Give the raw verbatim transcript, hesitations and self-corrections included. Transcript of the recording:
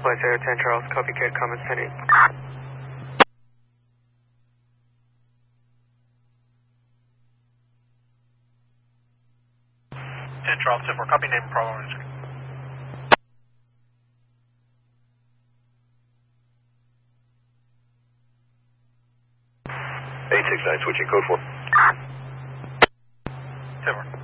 Flight zero ten Charles, copycat, comments pending. ten Charles, ten four, copy name, problem answer. eight six nine, switching code four. ten four.